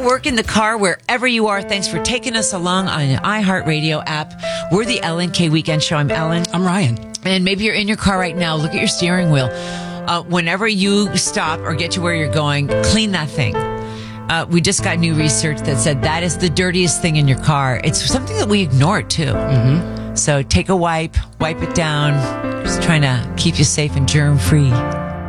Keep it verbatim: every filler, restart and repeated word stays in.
at work, in the car, wherever you are, thanks for taking us along on the iHeartRadio app. We're the Ellen K Weekend Show. I'm Ellen. I'm Ryan. And maybe you're in your car right now. Look at your steering wheel. Uh, whenever you stop or get to where you're going, clean that thing. Uh, we just got new research that said that is the dirtiest thing in your car. It's something that we ignore, too. Mm-hmm. So take a wipe, wipe it down. Just trying to keep you safe and germ-free.